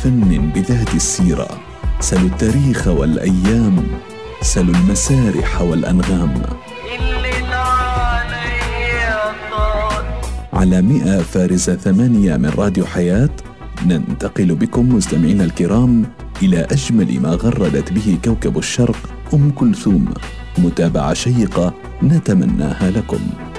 فن بذات السيرة، سلوا التاريخ والأيام، سلوا المسارح والأنغام. على 100 فارس 8 من راديو حياة ننتقل بكم مستمعينا الكرام إلى أجمل ما غردت به كوكب الشرق أم كلثوم، متابعة شيقة نتمناها لكم.